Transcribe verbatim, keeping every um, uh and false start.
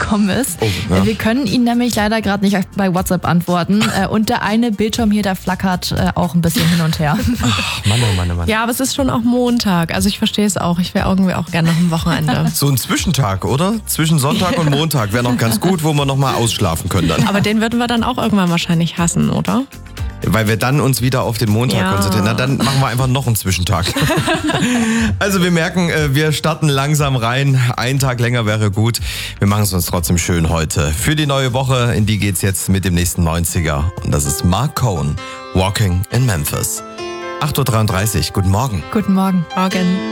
reingekommen ist. Oh, ja. Wir können Ihnen nämlich leider gerade nicht bei WhatsApp antworten. Und der eine Bildschirm hier, der flackert auch ein bisschen hin und her. Ach, Mann, oh Mann, oh Mann. Ja, aber es ist schon auch Montag. Also ich verstehe es auch. Ich wäre irgendwie auch gerne noch am Wochenende. So ein Zwischentag, oder? Zwischen Sonntag und Montag wäre noch ganz gut, wo wir noch mal ausschlafen können dann. Aber den würden wir dann auch irgendwann wahrscheinlich hassen, oder? Weil wir dann uns wieder auf den Montag Ja. konzentrieren. Na, dann machen wir einfach noch einen Zwischentag. Also wir merken, wir starten langsam rein. Ein Tag länger wäre gut. Wir machen es uns trotzdem schön heute. Für die neue Woche, in die geht's jetzt mit dem nächsten neunziger. Und das ist Mark Cohn, Walking in Memphis. acht Uhr dreiunddreißig, guten Morgen. Guten Morgen. Morgen.